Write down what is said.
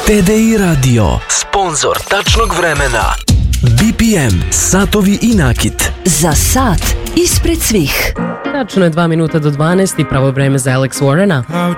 TDI Radio, sponsor tačnog vremena. BPM, satovi i nakit. Za sat ispred svih. Tačno je 2 minuta do 12 i pravo vreme za Alex Warrena. How